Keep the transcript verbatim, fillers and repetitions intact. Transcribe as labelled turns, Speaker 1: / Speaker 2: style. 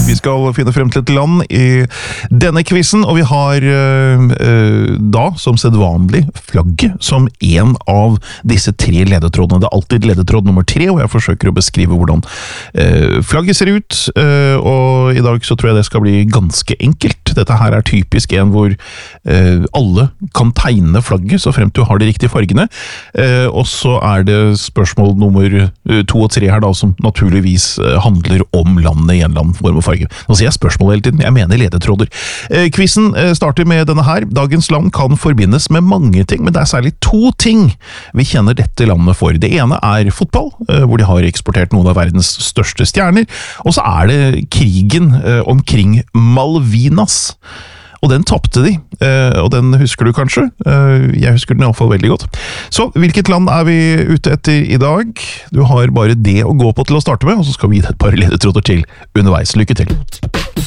Speaker 1: Vi skal finne frem til et land i denne quizen, og vi har uh, da, som sedvanlig, flagget som en av disse tre ledetrådene. Det er alltid ledetråd nummer tre, og jeg forsøker å beskrive hvordan uh, flagget ser ut, uh, og i dag så tror jeg det skal bli ganske enkelt. Dette her er typisk en hvor uh, alle kan tegne flagget, så fremt du har de riktige fargene, uh, og så er det spørsmål nummer uh, to og tre her da, som naturligvis uh, handler om landet i en land form og farge. Nå sier jeg spørsmål hele tiden, jeg mener ledetråder. Eh, quizen eh, starter med denne her. Dagens land kan forbindes med mange ting, men det er særlig to ting vi kjenner dette landet for. Det ene er fotball, eh, hvor de har eksportert noen av verdens største stjerner, og så er det krigen eh, omkring Malvinas. Og den tappte de, eh, og den husker du kanskje. Eh, jeg husker den i alle fall veldig godt. Så, hvilket land er vi ute etter i dag? Du har bare det å gå på til å starte med, og så skal vi gi deg et par ledetråder til underveis. Lykke til!